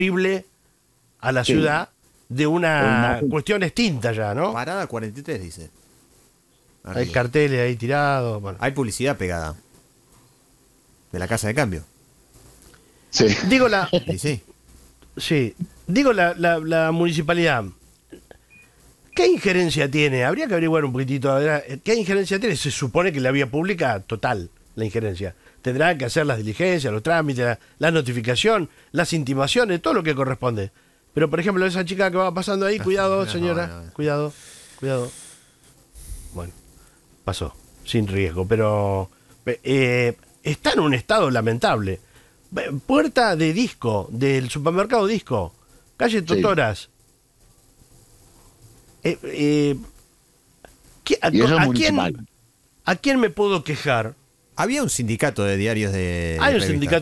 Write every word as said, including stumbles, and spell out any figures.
horrible a la Sí. ciudad de una Una- cuestión extinta ya, ¿no? Parada cuarenta y tres, dice. Hay Arriba. carteles ahí tirados. Bueno. Hay publicidad pegada. De la casa de cambio. Sí. Digo la, Y sí. sí, digo la, la, la municipalidad. ¿Qué injerencia tiene? Habría que averiguar un poquitito. a ver, ¿Qué injerencia tiene? Se supone que la vía pública, total, la injerencia. Tendrá que hacer las diligencias, los trámites, la, la notificación, las intimaciones, todo lo que corresponde. Pero, por ejemplo, esa chica que va pasando ahí, cuidado, no, señora, no, no. cuidado, cuidado. Bueno, pasó, sin riesgo, pero eh, está en un estado lamentable. Ve- Puerta de Disco, del supermercado Disco, calle Totoras. Eh, eh, ¿qué- a, Y eso es a municipal. quién, ¿A quién me puedo quejar? Había un sindicato de diarios de. Hay un revistas. sindicato